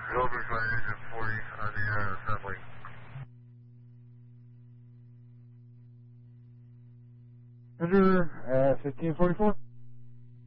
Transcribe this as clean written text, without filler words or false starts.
Builders by engine 40 on the assembly. Roger, 1544.